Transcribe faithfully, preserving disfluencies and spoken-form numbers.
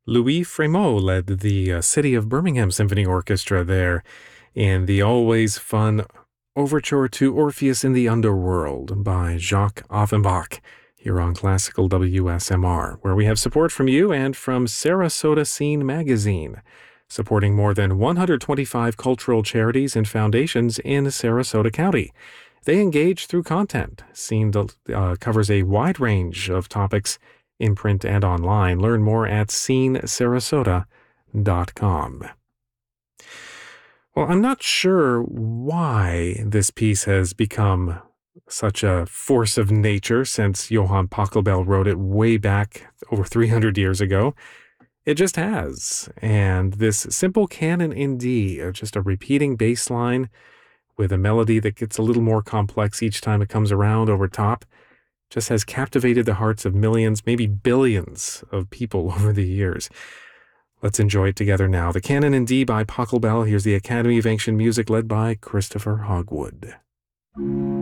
Louis Frémaux led the uh, City of Birmingham Symphony Orchestra there in the always fun Overture to Orpheus in the Underworld by Jacques Offenbach here on Classical W S M R, where we have support from you and from Sarasota Scene Magazine, supporting more than one hundred twenty-five cultural charities and foundations in Sarasota County. They engage through content. Scene uh, covers a wide range of topics in print and online. Learn more at scene sarasota dot com. Well, I'm not sure why this piece has become such a force of nature since Johann Pachelbel wrote it way back over three hundred years ago. It just has. And this simple canon in D, just a repeating bass line with a melody that gets a little more complex each time it comes around over top, just has captivated the hearts of millions, maybe billions of people over the years. Let's enjoy it together now. The Canon in D by Pachelbel. Here's the Academy of Ancient Music led by Christopher Hogwood.